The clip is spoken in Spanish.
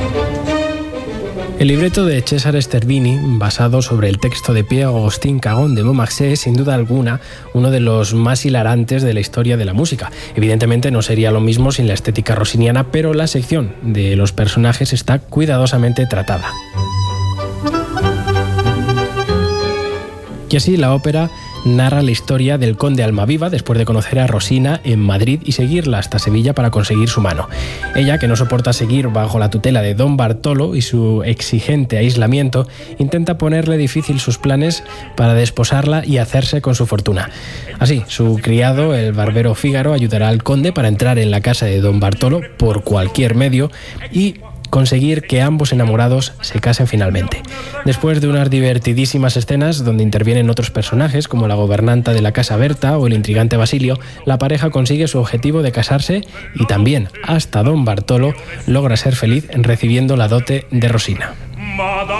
El libreto de Cesare Stervini, basado sobre el texto de Pierre-Augustin Caron de Beaumarchais, es sin duda alguna uno de los más hilarantes de la historia de la música. Evidentemente no sería lo mismo sin la estética rossiniana, pero la sección de los personajes está cuidadosamente tratada. Y así la ópera narra la historia del conde Almaviva después de conocer a Rosina en Madrid y seguirla hasta Sevilla para conseguir su mano. Ella, que no soporta seguir bajo la tutela de Don Bartolo y su exigente aislamiento, intenta ponerle difícil sus planes para desposarla y hacerse con su fortuna. Así, su criado, el barbero Fígaro, ayudará al conde para entrar en la casa de Don Bartolo por cualquier medio y conseguir que ambos enamorados se casen finalmente. Después de unas divertidísimas escenas donde intervienen otros personajes como la gobernanta de la casa Berta o el intrigante Basilio, la pareja consigue su objetivo de casarse y también hasta Don Bartolo logra ser feliz recibiendo la dote de Rosina.